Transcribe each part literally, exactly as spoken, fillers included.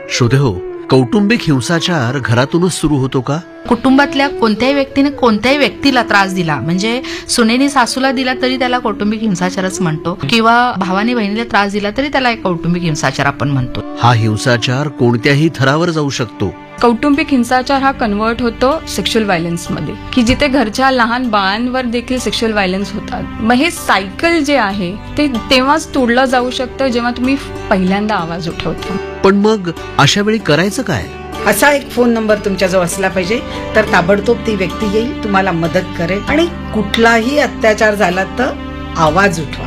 श्रोते हो, कौटुंबिक हिंसाचार घरातूनच सुरू होतो का? कुटुंबातल्या कोणत्याही व्यक्तीने कोणत्याही व्यक्तीला त्रास दिला, म्हणजे सुनेनी सासूला दिला तरी त्याला कौटुंबिक हिंसाचारच म्हणतो, किंवा भावाने बहिणीला त्रास दिला तरी त्याला एक कौटुंबिक हिंसाचार आपण म्हणतो. हा हिंसाचार कोणत्याही थरावर जाऊ शकतो. कौटुंबिक हिंसाचार हा कन्वर्ट होतो सेक्शुअल व्हायलन्स मध्ये, की जिथे घरच्या लहान बाळांवर देखील सेक्शुअल व्हायलन्स होतात. मग हे सायकल जे आहे ते तेव्हाच तोडलं जाऊ शकतं जेव्हा तुम्ही पहिल्यांदा आवाज उठवता. पण मग अशा वेळी करायचं काय? असा एक फोन नंबर तुमच्याजवळ असला पाहिजे, तर ताबडतोब ती व्यक्ती येईल, तुम्हाला मदत करेल, आणि कुठलाही अत्याचार झाला तर आवाज उठवा.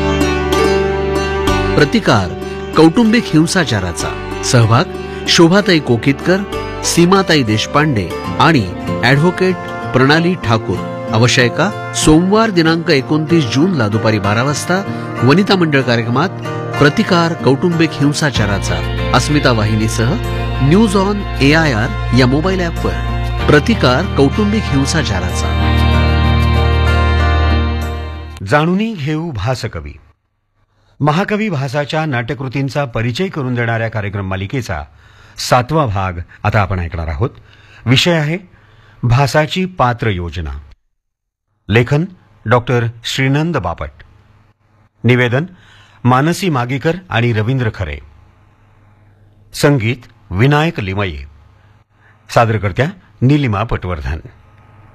प्रतिकार कौटुंबिक हिंसाचाराचा. सहभाग शोभाताई कोकितकर, सीमाताई देशपांडे आणि ॲडव्होकेट प्रणाली ठाकूर. अवश्यका सोमवार दिनांक एकोणतीस जूनला दुपारी बारा वाजता वनिता मंडळ कार्यक्रमात प्रतिकार कौटुंबिक हिंसाचाराचा अस्मिता वाहिनीसह news on A I R या मोबाईल ॲपवर. प्रतिकार कौटुंबिक हिंसाचाराचा. जाणूनी घेऊ भासकवी. महाकवी भासाच्या नाट्यकृतींचा परिचय करून देणाऱ्या कार्यक्रम मालिकेचा सातवा भाग आता आपण ऐकणार आहोत. विषय आहे भासाची पात्र योजना. लेखन डॉक्टर श्रीनंद बापट. निवेदन मानसी मागीकर आणि रवींद्र खरे. संगीत विनायक लिमये. सादरकर्त्या नीलिमा पटवर्धन.